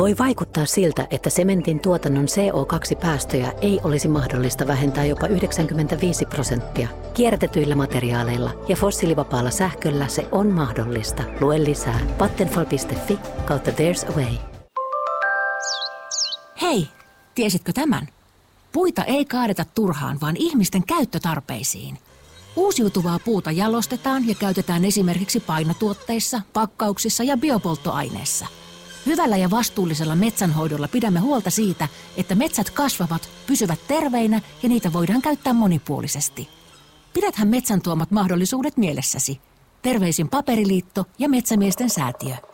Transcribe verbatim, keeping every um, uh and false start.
Voi vaikuttaa siltä, että sementin tuotannon C O kaksi -päästöjä ei olisi mahdollista vähentää jopa yhdeksänkymmentäviisi prosenttia. Kierrätetyillä materiaaleilla ja fossiilivapaalla sähköllä se on mahdollista. Lue lisää vattenfall piste fi kautta there's a way. Hei, tiesitkö tämän? Puita ei kaadeta turhaan, vaan ihmisten käyttötarpeisiin. Uusiutuvaa puuta jalostetaan ja käytetään esimerkiksi painotuotteissa, pakkauksissa ja biopolttoaineissa. Hyvällä ja vastuullisella metsänhoidolla pidämme huolta siitä, että metsät kasvavat, pysyvät terveinä ja niitä voidaan käyttää monipuolisesti. Pidäthän metsän tuomat mahdollisuudet mielessäsi. Terveisin Paperiliitto ja Metsämiesten säätiö.